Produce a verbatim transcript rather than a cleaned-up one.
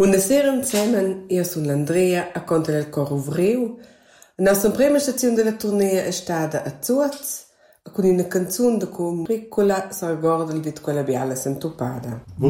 Buonasera insieme, io sono Andrea, a conto del coro Vreu. La nostra prima stazione della tournée è stata a Zuz, con una canzone da come piccola si ricorda di quella biala sentupada.